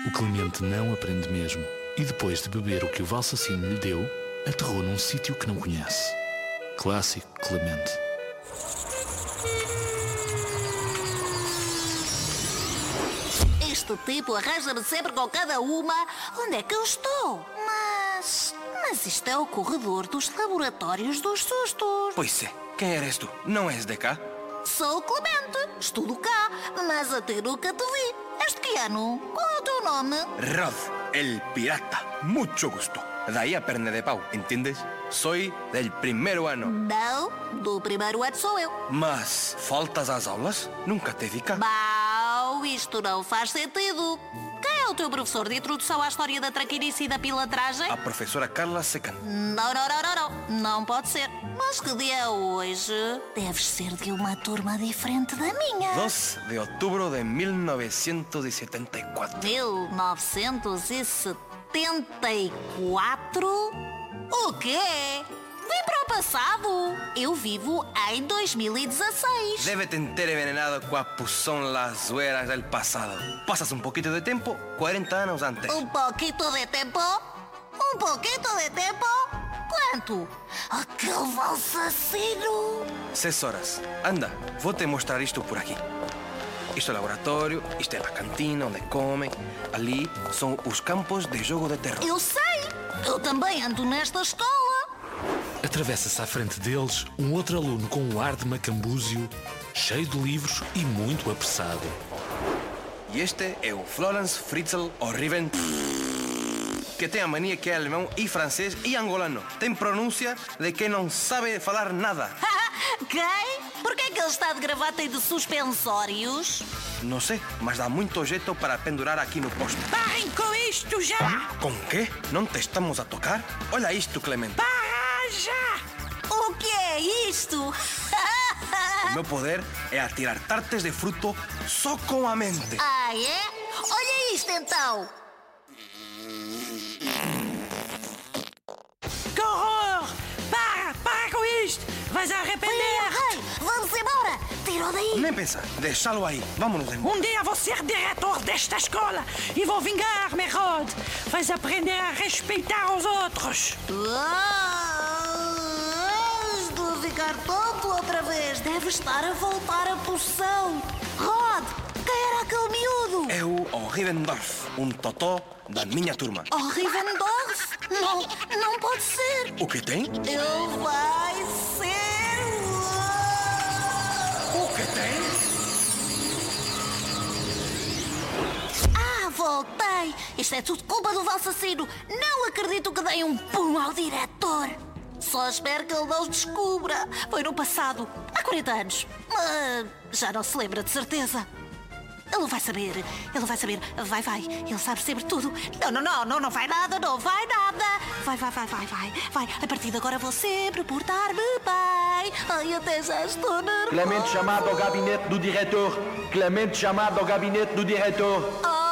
O Clemente não aprende mesmo e depois de beber o que o Valsacino lhe deu, aterrou num sítio que não conhece. Clássico Clemente. Este tipo arranja-me sempre com cada uma. Onde é que eu estou? Mas isto é o corredor dos laboratórios dos sustos. Pois é, quem eres tu? Não és de cá? Sou o Clemente, estudo cá, mas até nunca te vi. És de que ano? Qual é o teu nome? Rod, el pirata. Mucho gusto. Daí a perna de pau, entendes? Soy del primeiro ano. Não, do primeiro ano sou eu. Mas faltas às aulas? Nunca te vi cá. Mau, isto não faz sentido. Quem é o teu professor de introdução à história da traquinice e da pilantragem? A professora Carla Secan. Não pode ser. Mas que dia é hoje? Deves ser de uma turma diferente da minha. 2 de outubro de 1974. 1974? O quê? Vim para o passado. Eu vivo em 2016. Debe-te ter envenenado com a pulsão las hueras del pasado. Passas um pouquinho de tempo, 40 anos antes. Um pouquinho de tempo? Um pouquinho de tempo? Quanto? Aquele Valsacino. 6 horas. Anda, vou-te mostrar isto por aqui. Isto é o laboratório, isto é a cantina onde comem. Ali são os campos de jogo de terror. Eu sei. Eu também ando nesta escola. Atravessa-se à frente deles um outro aluno com um ar de macambúzio, cheio de livros e muito apressado. E este é o Florence Fritzl Horriben, que tem a mania que é alemão e francês e angolano. Tem pronúncia de quem não sabe falar nada. Quem? Porquê é que ele está de gravata e de suspensórios? Não sei, mas dá muito jeito para pendurar aqui no posto. Parem com isto já! Com quê? Não te estamos a tocar? Olha isto, Clemente. Para já! O que é isto? O meu poder é atirar tartes de fruto só com a mente. Ah, é? Olha isto então. Que horror! Para com isto! Vais arrepender! Ei, vamos embora. Tira-o daí. Nem pensar, deixá-lo aí. Vamos embora. Um dia vou ser diretor desta escola e vou vingar-me, Rod. Vais aprender a respeitar os outros. Estou a ficar tonto outra vez. Deve estar a voltar a poção. Rod, quem era aquele miúdo? É o Rivendorf, um totó da minha turma. Oh, Rivendorf? Não pode ser. O que tem? Ele vai ser... O que tem? Voltei. Isto é tudo culpa do Valsacino. Não acredito que dei um pum ao diretor. Só espero que ele não os descubra. Foi no passado, há 40 anos. Já não se lembra, de certeza. Ele vai saber. Vai. Ele sabe sempre tudo. Não vai nada. Vai. A partir de agora vou sempre portar-me bem. Ai, até já estou nervosa. Clemente chamado ao gabinete do diretor.